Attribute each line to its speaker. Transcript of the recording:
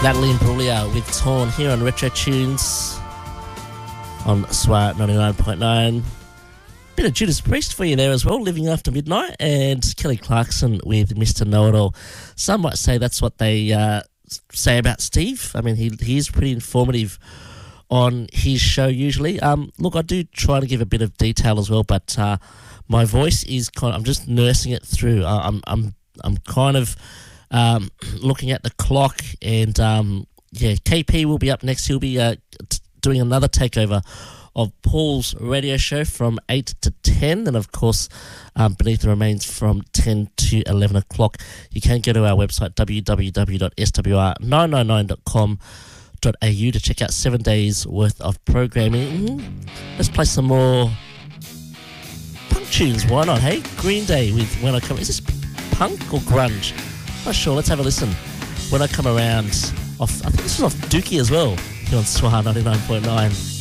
Speaker 1: Natalie Imbruglia with Torn here on Retro Tunes on SWAR 99.9. Bit of Judas Priest for you there as well, Living After Midnight, and Kelly Clarkson with Mr. Know-It-All. Some might say that's what they say about Steve. I mean, he is pretty informative on his show usually. Look, I do try to give a bit of detail as well, but my voice is I'm just nursing it through. I'm kind of looking at the clock, and KP will be up next. He'll be doing another takeover of Paul's radio show from 8 to 10, and of course Beneath the Remains from 10 to 11 o'clock. You can go to our website www.swr999.com.au to check out 7 days worth of programming. Let's play some more punk tunes, why not, hey? Green Day with When I Come. Is this punk or grunge? Not sure, let's have a listen. When I Come Around, I think this was off Dookie as well, here on SWR 99.9.